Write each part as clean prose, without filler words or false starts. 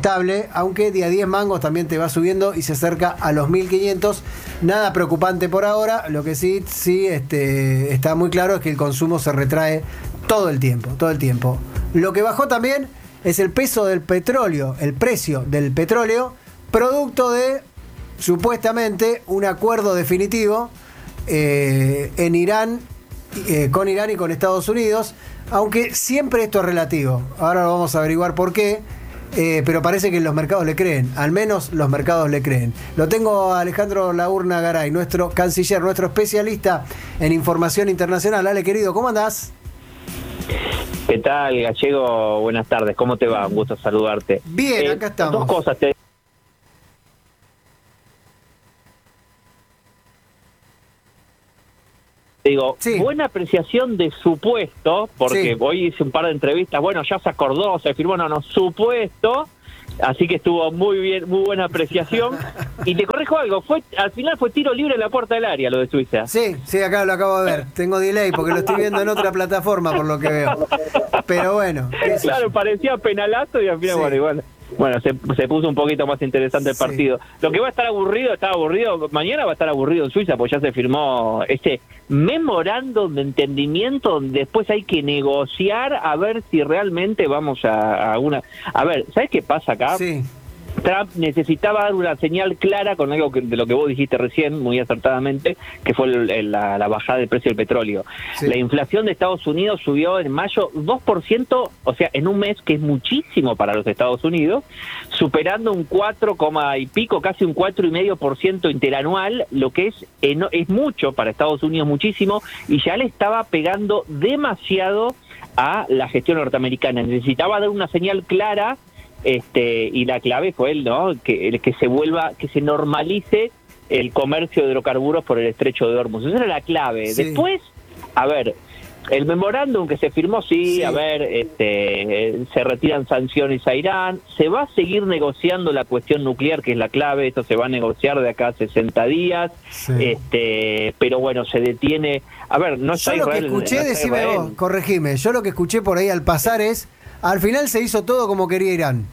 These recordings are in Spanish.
estable, aunque día a 10 mangos también te va subiendo y se acerca a los 1.500. Nada preocupante por ahora, lo que sí está muy claro es que el consumo se retrae todo el tiempo. Lo que bajó también es el peso del petróleo, el precio del petróleo, producto de, supuestamente, un acuerdo definitivo en Irán, con Irán y con Estados Unidos, aunque siempre esto es relativo. Ahora lo vamos a averiguar por qué, pero parece que los mercados le creen, al menos los mercados le creen. Lo tengo a Alejandro Laurna Garay, nuestro canciller, nuestro especialista en información internacional. Ale, querido, ¿cómo andás? ¿Qué tal, Gallego? Buenas tardes, ¿cómo te va? Un gusto saludarte. Bien, acá estamos. Dos cosas digo, sí. Buena apreciación de supuesto, porque hoy hice un par de entrevistas, bueno, ya se acordó, se firmó, no, supuesto, así que estuvo muy bien, muy buena apreciación. Y te corrijo algo, al final fue tiro libre en la puerta del área lo de Suiza. Sí, acá lo acabo de ver, tengo delay porque lo estoy viendo en otra plataforma por lo que veo. Pero bueno. Claro, parecía penalazo y al final, bueno, se puso un poquito más interesante el partido. Lo que va a estar aburrido, mañana va a estar aburrido en Suiza, porque ya se firmó este memorándum de entendimiento donde después hay que negociar a ver si realmente vamos a una... A ver, ¿sabes qué pasa acá? Sí. Trump necesitaba dar una señal clara con algo de lo que vos dijiste recién, muy acertadamente, que fue la bajada del precio del petróleo. Sí. La inflación de Estados Unidos subió en mayo 2%, o sea, en un mes, que es muchísimo para los Estados Unidos, superando un 4, y pico, casi un 4,5% interanual, lo que es mucho para Estados Unidos, muchísimo, y ya le estaba pegando demasiado a la gestión norteamericana. Necesitaba dar una señal clara. Y la clave fue que se normalice el comercio de hidrocarburos por el estrecho de Hormuz. Esa era la clave. Sí. Después, a ver, el memorándum que se firmó, se retiran sanciones a Irán, se va a seguir negociando la cuestión nuclear, que es la clave, esto se va a negociar de acá a 60 días, pero bueno, se detiene. A ver, no está Israel. Yo lo que escuché, decime vos, corregime, yo lo que escuché por ahí al pasar es, al final se hizo todo como quería Irán.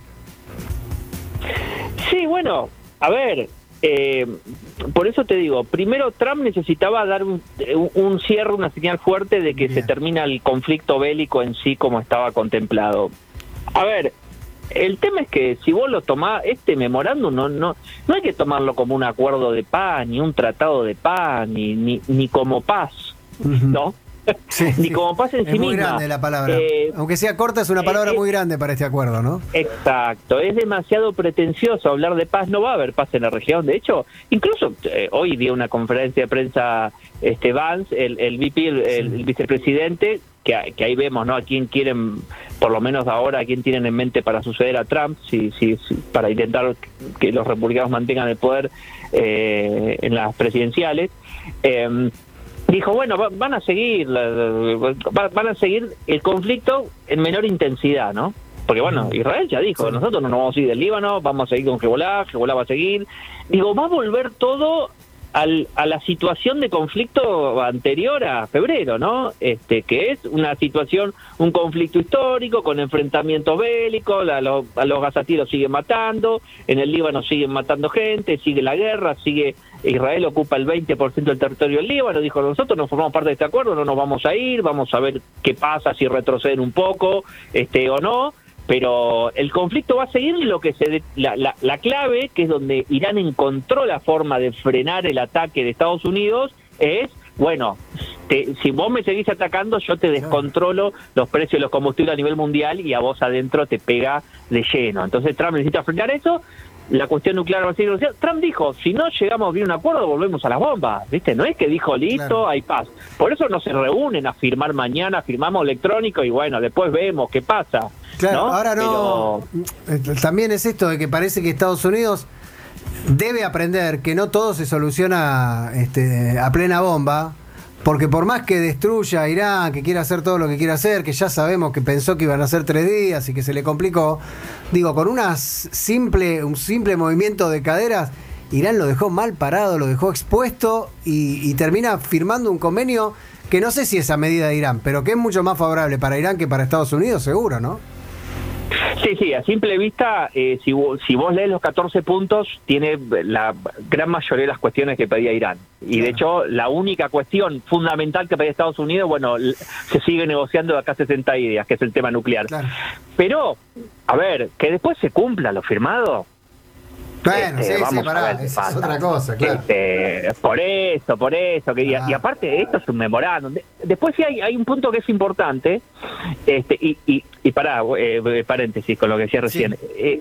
Sí, bueno, a ver, por eso te digo, primero Trump necesitaba dar un cierre, una señal fuerte de que se termina el conflicto bélico en sí como estaba contemplado. A ver, el tema es que si vos lo tomás, este memorándum no hay que tomarlo como un acuerdo de paz, ni un tratado de paz, ni como paz, ¿no? Ni como paz en sí misma. Es muy grande la palabra. Aunque sea corta, es una palabra muy grande para este acuerdo, ¿no? Exacto. Es demasiado pretencioso hablar de paz. No va a haber paz en la región. De hecho, incluso hoy dio una conferencia de prensa Vance, el VP, el vicepresidente, que ahí vemos, ¿no? A quién quieren, por lo menos ahora, a quién tienen en mente para suceder a Trump, si para intentar que los republicanos mantengan el poder en las presidenciales. Dijo, bueno, van a seguir el conflicto en menor intensidad, ¿no? Porque bueno, Israel ya dijo, nosotros no nos vamos a ir del Líbano, vamos a seguir con Hezbollah va a seguir. Digo, va a volver todo a la situación de conflicto anterior a febrero, ¿no? Que es una situación, un conflicto histórico con enfrentamientos bélicos, a los gazatiros siguen matando, en el Líbano siguen matando gente, sigue la guerra, Israel ocupa el 20% del territorio del Líbano, dijo, nosotros no formamos parte de este acuerdo, no nos vamos a ir, vamos a ver qué pasa, si retroceden un poco, o no. Pero el conflicto va a seguir, lo que la clave, que es donde Irán encontró la forma de frenar el ataque de Estados Unidos, es, bueno, si vos me seguís atacando, yo te descontrolo los precios de los combustibles a nivel mundial y a vos adentro te pega de lleno. Entonces Trump necesita frenar eso. La cuestión nuclear va a seguir. Trump dijo, si no llegamos a bien un acuerdo, volvemos a las bombas, ¿viste? No es que dijo, listo, hay paz. Por eso no se reúnen a firmar mañana, firmamos electrónico y bueno, después vemos qué pasa. Claro, ¿no? Ahora no. Pero también es esto de que parece que Estados Unidos debe aprender que no todo se soluciona a plena bomba, porque por más que destruya a Irán, que quiera hacer todo lo que quiera hacer, que ya sabemos que pensó que iban a ser 3 días y que se le complicó, digo, con un simple movimiento de caderas, Irán lo dejó mal parado, lo dejó expuesto y termina firmando un convenio que no sé si es a medida de Irán, pero que es mucho más favorable para Irán que para Estados Unidos, seguro, ¿no? Sí, a simple vista, si vos lees los 14 puntos, tiene la gran mayoría de las cuestiones que pedía Irán. Y de hecho, la única cuestión fundamental que pedía Estados Unidos, bueno, se sigue negociando de acá 60 días, que es el tema nuclear. Claro. Pero, a ver, que después se cumpla lo firmado. Bueno, vamos pará, a ver es otra cosa, claro. Por eso, y aparte esto es un memorándum. Después sí hay un punto que es importante, y pará, paréntesis con lo que decía recién.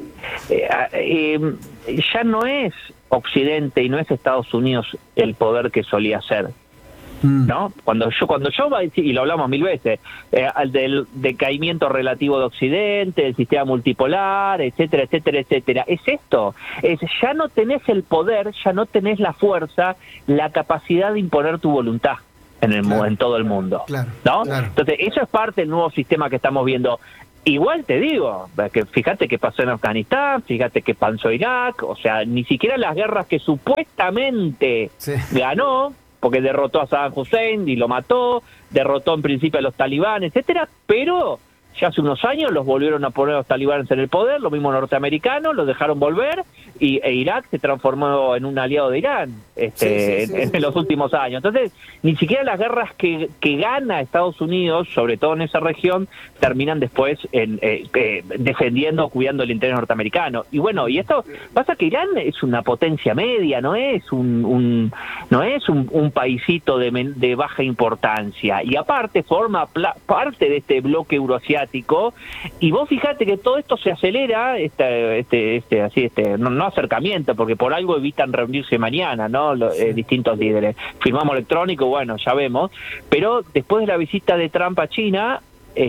Ya no es Occidente y no es Estados Unidos el poder que solía ser. ¿No? Cuando yo y lo hablamos mil veces, del decaimiento relativo de Occidente, del sistema multipolar, etcétera, es esto, ya no tenés el poder, ya no tenés la fuerza, la capacidad de imponer tu voluntad en todo el mundo, ¿no? Claro. Entonces eso es parte del nuevo sistema que estamos viendo. Igual te digo, que fíjate qué pasó en Afganistán, fíjate qué pasó en Irak, o sea, ni siquiera las guerras que supuestamente ganó, porque derrotó a Saddam Hussein y lo mató, derrotó en principio a los talibanes, etcétera, pero ya hace unos años los volvieron a poner los talibanes en el poder, los mismos norteamericanos, los dejaron volver, e Irak se transformó en un aliado de Irán en los últimos años. Entonces, ni siquiera las guerras que gana Estados Unidos, sobre todo en esa región, terminan después defendiendo, cuidando el interés norteamericano. Y bueno, y esto pasa que Irán es una potencia media, no es un paisito de baja importancia, y aparte forma parte de este bloque euroasiático. Y vos fijate que todo esto se acelera, no acercamiento, porque por algo evitan reunirse mañana, ¿no? Distintos líderes. Firmamos electrónico, bueno, ya vemos, pero después de la visita de Trump a China,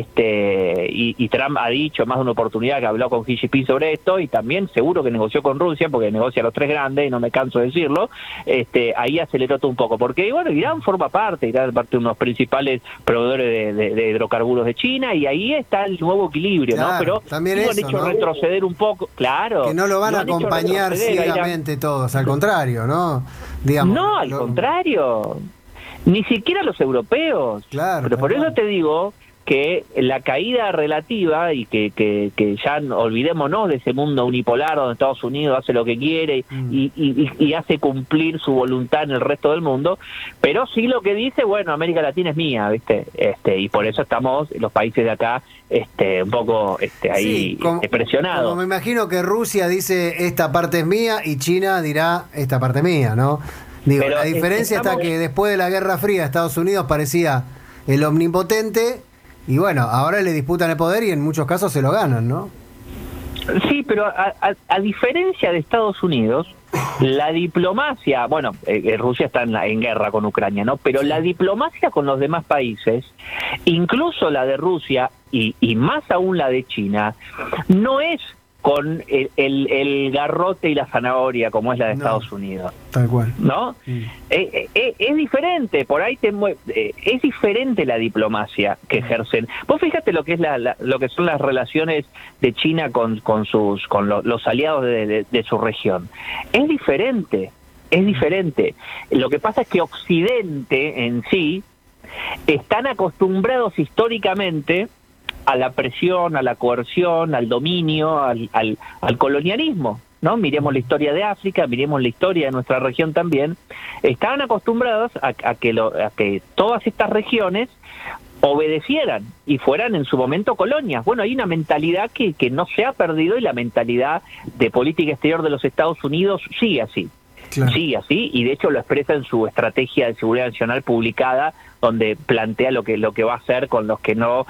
y Trump ha dicho más de una oportunidad que habló con Xi Jinping sobre esto, y también seguro que negoció con Rusia, porque negocia a los tres grandes, y no me canso de decirlo. Ahí aceleró todo un poco, porque bueno, Irán forma parte de uno de los principales proveedores de hidrocarburos de China, y ahí está el nuevo equilibrio, claro, ¿no? Pero también han hecho retroceder un poco, claro. Que no lo van a acompañar ciegamente todos, al contrario, ¿no? Digamos, no, al contrario. Ni siquiera los europeos. Claro. Pero por eso te digo que la caída relativa, y que ya olvidémonos de ese mundo unipolar donde Estados Unidos hace lo que quiere y hace cumplir su voluntad en el resto del mundo, pero sí lo que dice, bueno, América Latina es mía, ¿viste? Y por eso estamos los países de acá un poco ahí presionados. Como me imagino que Rusia dice esta parte es mía y China dirá esta parte es mía, ¿no? Digo, pero la diferencia está que después de la Guerra Fría Estados Unidos parecía el omnipotente. Y bueno, ahora le disputan el poder y en muchos casos se lo ganan, ¿no? Sí, pero a diferencia de Estados Unidos, la diplomacia, bueno, Rusia está en guerra con Ucrania, ¿no? Pero la diplomacia con los demás países, incluso la de Rusia y más aún la de China, no es con el garrote y la zanahoria como es la de Estados Unidos. Tal cual. ¿No? Es diferente, por ahí es diferente la diplomacia que ejercen. Vos fíjate lo que es lo que son las relaciones de China con los aliados de su región. Es diferente. Lo que pasa es que Occidente en sí están acostumbrados históricamente a la presión, a la coerción, al dominio, al colonialismo, ¿no? Miremos la historia de África, miremos la historia de nuestra región también. Estaban acostumbrados a que todas estas regiones obedecieran y fueran en su momento colonias. Bueno, hay una mentalidad que no se ha perdido, y la mentalidad de política exterior de los Estados Unidos sigue así. Claro. Sí, así, y de hecho lo expresa en su estrategia de seguridad nacional publicada, donde plantea lo que va a hacer con los que no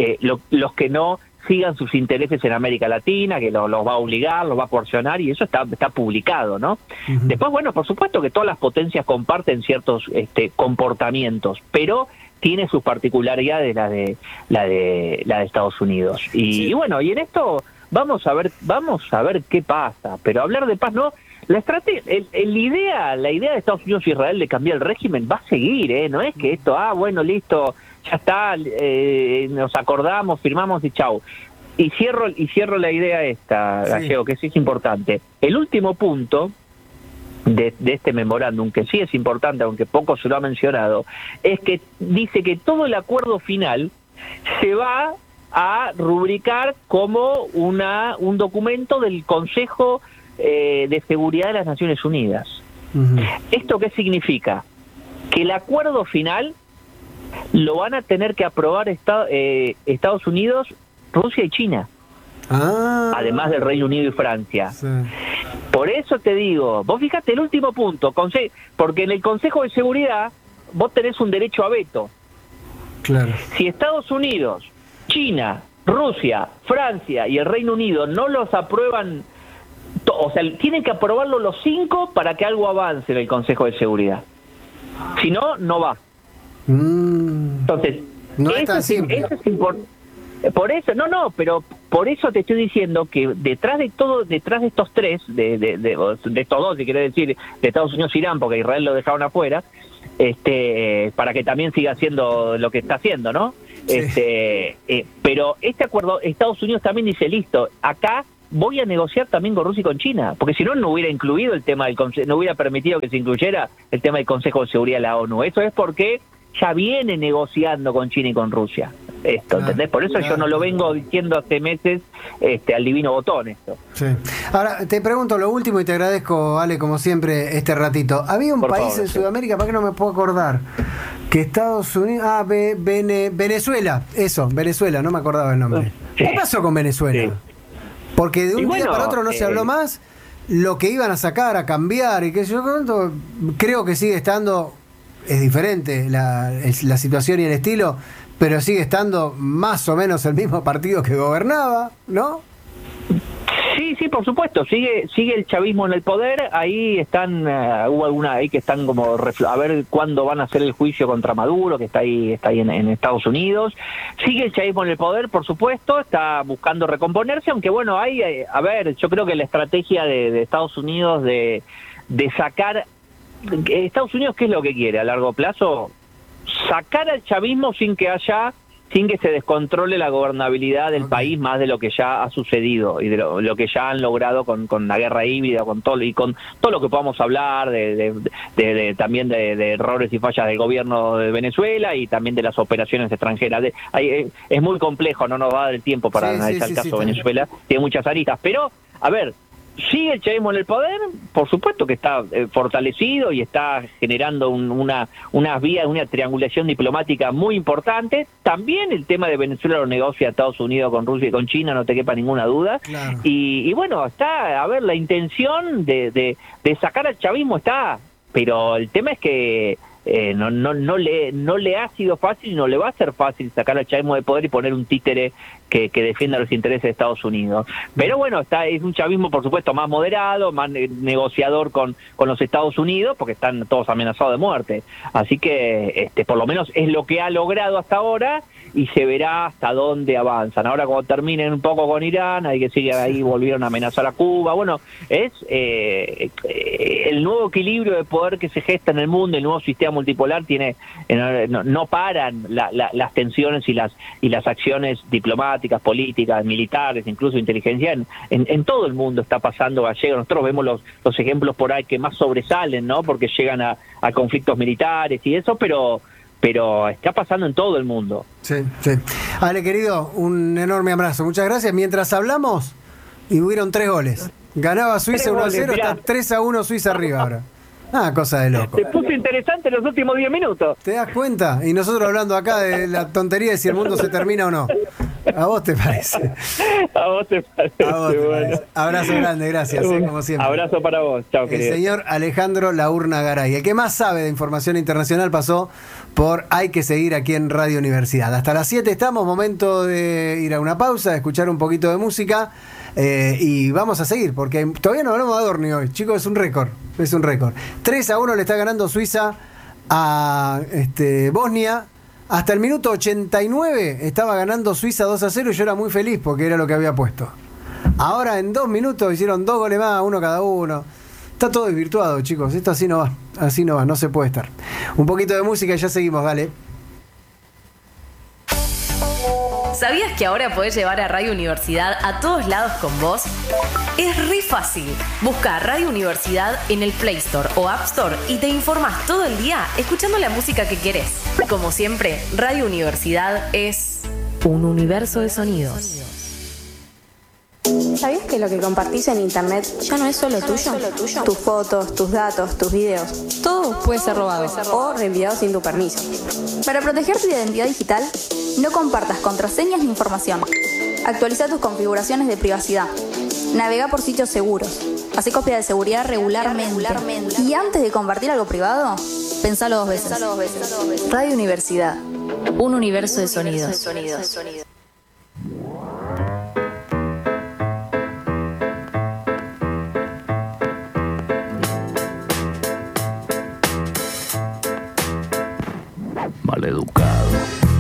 sigan sus intereses en América Latina, que los va a obligar, los va a coercionar, y eso está publicado, ¿no? Uh-huh. Después, bueno, por supuesto que todas las potencias comparten ciertos comportamientos, pero tiene sus particularidades la de Estados Unidos. Y bueno, y en esto vamos a ver qué pasa, pero hablar de paz no. La idea de Estados Unidos y Israel de cambiar el régimen va a seguir, no es que esto, bueno, listo, ya está, nos acordamos, firmamos y chau. Y cierro la idea esta, Gallego, que sí es importante. El último punto de este memorándum, que sí es importante, aunque poco se lo ha mencionado, es que dice que todo el acuerdo final se va a rubricar como un documento del Consejo de Seguridad de las Naciones Unidas. Uh-huh. ¿Esto qué significa? Que el acuerdo final lo van a tener que aprobar Estados Unidos, Rusia y China. Además del Reino Unido y Francia. Sí. Por eso te digo, vos fíjate el último punto, porque en el Consejo de Seguridad vos tenés un derecho a veto. Claro. Si Estados Unidos, China, Rusia, Francia y el Reino Unido no los aprueban, o sea, tienen que aprobarlo los 5 para que algo avance en el Consejo de Seguridad. Si no, no va. Entonces, no es tan simple. Eso es importante. Por eso, pero por eso te estoy diciendo que detrás de estos tres, de estos dos, si querés decir, de Estados Unidos y Irán, porque Israel lo dejaron afuera, para que también siga haciendo lo que está haciendo, ¿no? Sí. Pero este acuerdo, Estados Unidos también dice, listo, acá voy a negociar también con Rusia y con China, porque si no, no hubiera incluido el tema no hubiera permitido que se incluyera el tema del Consejo de Seguridad de la ONU. Eso es porque ya viene negociando con China y con Rusia. ¿Entendés? Por eso yo no lo vengo diciendo hace meses al divino botón esto. Sí. Ahora, te pregunto lo último y te agradezco, Ale, como siempre, este ratito. Había un país en Sudamérica, ¿para qué no me puedo acordar? Que Estados Unidos... Venezuela. Eso, Venezuela, no me acordaba el nombre. Sí. ¿Qué pasó con Venezuela? Sí. Porque de un día para otro no se habló más. Lo que iban a sacar, a cambiar y qué sé yo, creo que sigue estando... Es diferente la situación y el estilo, pero sigue estando más o menos el mismo partido que gobernaba, ¿no? Sí, por supuesto, sigue el chavismo en el poder. Ahí están, hubo alguna ahí que están como a ver cuándo van a hacer el juicio contra Maduro, que está ahí en Estados Unidos. Sigue el chavismo en el poder, por supuesto, está buscando recomponerse, aunque bueno, yo creo que la estrategia de Estados Unidos de sacar... Estados Unidos, ¿qué es lo que quiere a largo plazo? Sacar al chavismo sin que se descontrole la gobernabilidad del país más de lo que ya ha sucedido y de lo que ya han logrado con la guerra híbrida, con todo lo que podamos hablar también de errores y fallas del gobierno de Venezuela y también de las operaciones extranjeras. Es muy complejo, no nos va a dar el tiempo para analizar el caso de Venezuela, tiene muchas aristas, pero a ver, sigue el chavismo en el poder, por supuesto que está fortalecido y está generando una vía, una triangulación diplomática muy importante. También el tema de Venezuela lo negocia Estados Unidos con Rusia y con China, no te quepa ninguna duda. Claro. Y bueno, está, la intención de sacar al chavismo está, pero el tema es que no le ha sido fácil y no le va a ser fácil sacar al chavismo de poder y poner un títere que defienda los intereses de Estados Unidos. Pero bueno, es un chavismo por supuesto más moderado, más negociador con los Estados Unidos, porque están todos amenazados de muerte. Así que por lo menos es lo que ha logrado hasta ahora y se verá hasta dónde avanzan. Ahora cuando terminen un poco con Irán, hay que sigue ahí, volvieron a amenazar a Cuba. Bueno, es el nuevo equilibrio de poder que se gesta en el mundo, el nuevo sistema multipolar tiene no paran las tensiones y las acciones diplomáticas, políticas, militares, incluso inteligencia en todo el mundo está pasando. Nosotros vemos los ejemplos por ahí que más sobresalen, ¿no? Porque llegan a conflictos militares y eso, pero está pasando en todo el mundo. Sí. Ale, querido, un enorme abrazo. Muchas gracias. Mientras hablamos, y hubieron 3 goles. Ganaba Suiza 1-0, está 3-1 Suiza arriba ahora. Cosa de loco. Se puso interesante los últimos 10 minutos. ¿Te das cuenta? Y nosotros hablando acá de la tontería de si el mundo se termina o no. ¿A vos te parece? A vos te parece. Bueno. Abrazo grande, gracias, como siempre. Abrazo para vos. Chao, querido. El señor Alejandro Laurna Garay, el que más sabe de información internacional, pasó por Hay que seguir aquí en Radio Universidad. Hasta las 7 estamos, momento de ir a una pausa, de escuchar un poquito de música. Y vamos a seguir, porque todavía no hablamos de Adorni hoy, chicos, es un récord. 3-1 le está ganando Suiza a Bosnia. Hasta el minuto 89 estaba ganando Suiza 2-0 y yo era muy feliz porque era lo que había puesto. Ahora en 2 minutos hicieron 2 goles más, 1 cada uno. Está todo desvirtuado, chicos, esto así no va, no se puede estar. Un poquito de música y ya seguimos, dale. ¿Sabías que ahora podés llevar a Radio Universidad a todos lados con vos? Es re fácil. Busca Radio Universidad en el Play Store o App Store y te informás todo el día escuchando la música que querés. Como siempre, Radio Universidad es Un universo de sonidos. ¿Sabías que lo que compartís en internet ya no es solo tuyo? Tus fotos, tus datos, tus videos, todo puede ser robado o reenviado sin tu permiso. Para proteger tu identidad digital, no compartas contraseñas ni información. Actualiza tus configuraciones de privacidad. Navega por sitios seguros. Hace copia de seguridad regularmente. Y antes de compartir algo privado, pensalo dos veces. Radio Universidad. Un universo de sonidos.